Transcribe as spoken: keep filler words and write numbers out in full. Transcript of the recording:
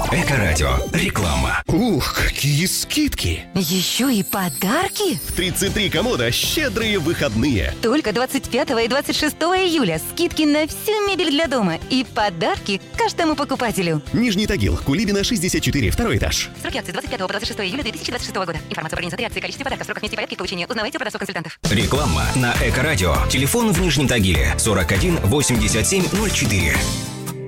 Эко-радио. Реклама. Ух, какие скидки! Еще и подарки? В тридцать три комода щедрые выходные. Только двадцать пятого и двадцать шестого июля скидки на всю мебель для дома и подарки каждому покупателю. Нижний Тагил, Кулибина, шестьдесят четыре, второй этаж. Сроки акции двадцать пятого по двадцать шестого июля две тысячи двадцать шестого года. Информация про организации акции, количестве подарков, сроках, месте и порядке получения узнавайте у продавцов-консультантов. Реклама на Эко-радио. Телефон в Нижнем Тагиле сорок один восемьдесят семь ноль четыре.